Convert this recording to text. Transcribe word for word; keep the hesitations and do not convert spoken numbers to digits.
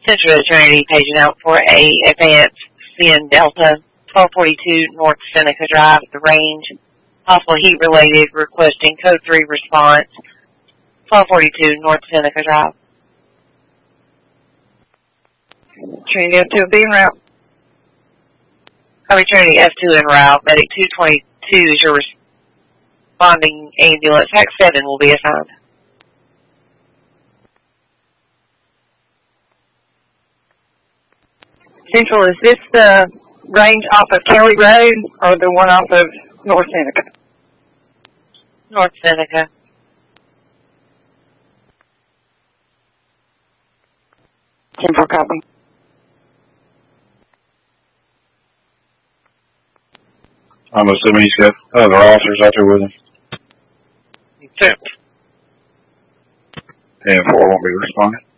Central Trinity paging out for a advance C N Delta, twelve forty-two North Seneca Drive, the range. Possible heat related, requesting code three response, twelve forty-two North Seneca Drive. Trinity F two will be en route. Copy Trinity F two en route. Medic two twenty-two is your responding ambulance. Hack seven will be assigned. Central, is this the range off of Kelly Road or the one off of North Seneca? North Seneca. Central, copy. I'm assuming he's got other officers out there with him. Sure. ten four won't be responding.